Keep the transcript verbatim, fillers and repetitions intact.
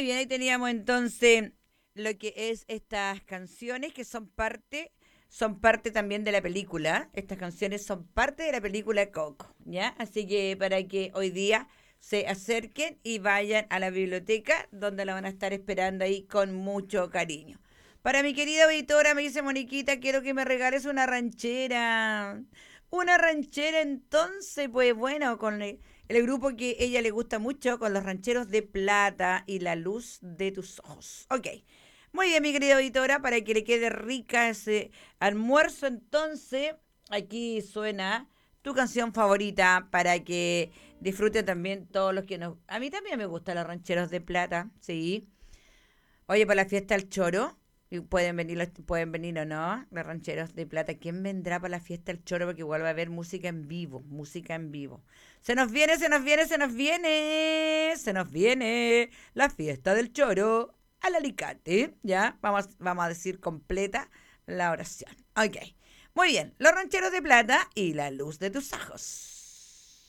Muy bien, ahí teníamos entonces lo que es estas canciones que son parte, son parte también de la película. Estas canciones son parte de la película Coco, ¿ya? Así que para que hoy día se acerquen y vayan a la biblioteca donde la van a estar esperando ahí con mucho cariño. Para mi querida auditora, me dice Moniquita, quiero que me regales una ranchera. Una ranchera entonces, pues bueno, con el, el grupo que ella le gusta mucho, con los rancheros de plata y la luz de tus ojos. Ok. Muy bien, mi querida auditora, para que le quede rica ese almuerzo, entonces, aquí suena tu canción favorita para que disfruten también todos los que nos... A mí también me gustan los rancheros de plata, sí. Oye, para la fiesta del choro, y pueden venir, los- pueden venir o no, los rancheros de plata. ¿Quién vendrá para la fiesta del choro? Porque igual va a haber música en vivo, música en vivo. Se nos viene, se nos viene, se nos viene, se nos viene la fiesta del choro al Alicate. ¿Ya? Vamos, vamos a decir completa la oración. Ok. Muy bien, los rancheros de plata y la luz de tus ojos.